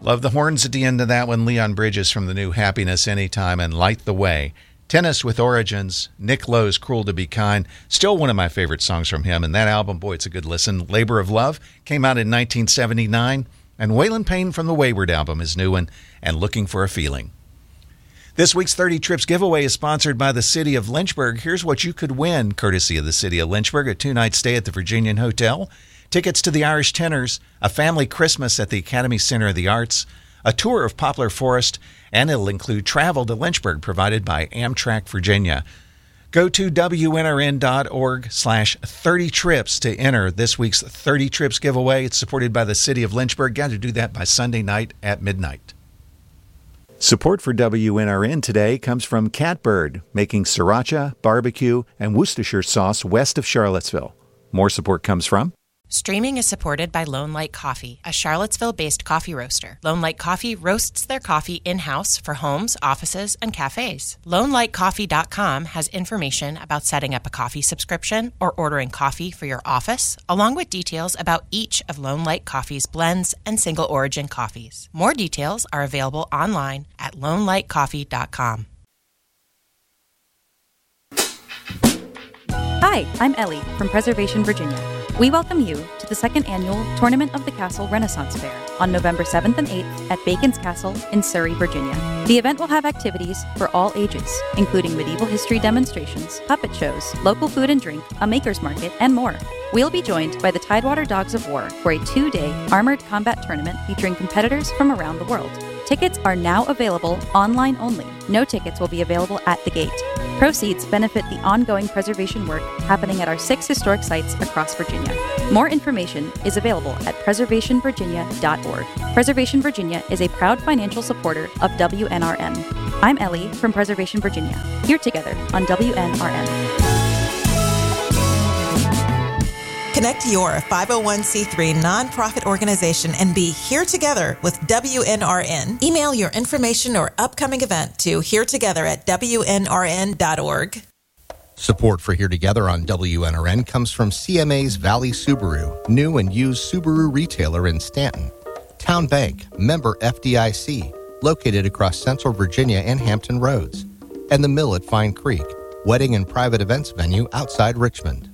Love the horns at the end of that one. Leon Bridges from the new Happiness Anytime and Light the Way. Tennis with Origins. Nick Lowe's Cruel to Be Kind. Still one of my favorite songs from him. And that album, boy, it's a good listen. Labor of Love came out in 1979. And Waylon Payne from the Wayward album is new one. And Looking for a Feeling. This week's 30 Trips giveaway is sponsored by the City of Lynchburg. Here's what you could win, courtesy of the City of Lynchburg: a 2-night stay at the Virginian Hotel, tickets to the Irish Tenors, a family Christmas at the Academy Center of the Arts, a tour of Poplar Forest, and it'll include travel to Lynchburg provided by Amtrak Virginia. Go to WNRN.org/30trips to enter this week's 30 Trips giveaway. It's supported by the City of Lynchburg. Got to do that by Sunday night at midnight. Support for WNRN today comes from Catbird, making sriracha, barbecue, and Worcestershire sauce west of Charlottesville. More support comes from Streaming is supported by Lone Light Coffee, a Charlottesville-based coffee roaster. Lone Light Coffee roasts their coffee in-house for homes, offices, and cafes. LoneLightCoffee.com has information about setting up a coffee subscription or ordering coffee for your office, along with details about each of Lone Light Coffee's blends and single-origin coffees. More details are available online at LoneLightCoffee.com. Hi, I'm Ellie from Preservation Virginia. We welcome you to the second annual Tournament of the Castle Renaissance Fair on November 7th and 8th at Bacon's Castle in Surrey, Virginia. The event will have activities for all ages, including medieval history demonstrations, puppet shows, local food and drink, a maker's market, and more. We'll be joined by the Tidewater Dogs of War for a 2-day armored combat tournament featuring competitors from around the world. Tickets are now available online only. No tickets will be available at the gate. Proceeds benefit the ongoing preservation work happening at our 6 historic sites across Virginia. More information is available at preservationvirginia.org. Preservation Virginia is a proud financial supporter of WNRN. I'm Ellie from Preservation Virginia. Here together on WNRN. Connect your 501c3 nonprofit organization and be here together with WNRN. Email your information or upcoming event to heretogether@WNRN.org. Support for Here Together on WNRN comes from CMA's Valley Subaru, new and used Subaru retailer in Stanton. Town Bank, member FDIC, located across Central Virginia and Hampton Roads. And the Mill at Fine Creek, wedding and private events venue outside Richmond.